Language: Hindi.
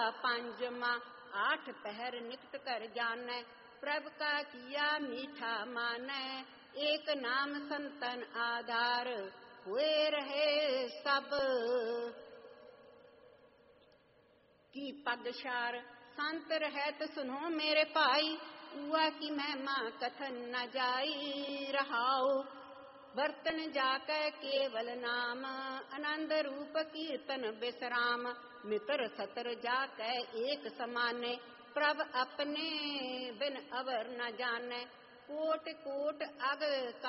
पंजमा, 8 पहर निकट कर जाने, प्रभु का किया मीठा माने। एक नाम संतन आधार, हुए रहे सब की पदशार। संत रहत सुनो मेरे भाई, हुआ की महिमा कथन न जाई रहाओ। बर्तन जाके केवल नाम, आनंद रूप कीर्तन विश्राम। मित्र सतर जाके एक समाने, प्रभ अपने बिन अवर न जाने। कोट कोट अग